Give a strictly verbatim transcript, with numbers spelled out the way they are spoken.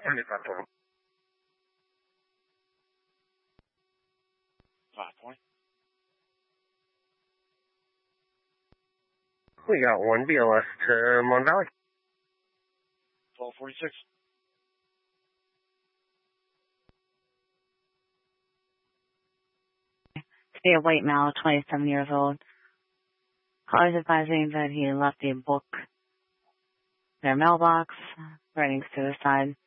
Five point. We got one B L S to Mon Valley. twelve forty-six. Be a white male, twenty-seven years old. Callers advising that he left a book in their mailbox, writing suicide.